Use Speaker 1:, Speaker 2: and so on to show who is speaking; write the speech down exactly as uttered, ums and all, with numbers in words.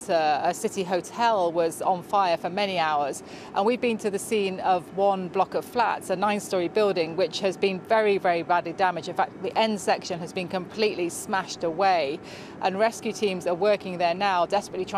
Speaker 1: A city hotel was on fire for many hours, and we've been to the scene of one block of flats, a nine-storey building which has been very, very badly damaged. In fact, the end section has been completely smashed away, and rescue teams are working there now, desperately trying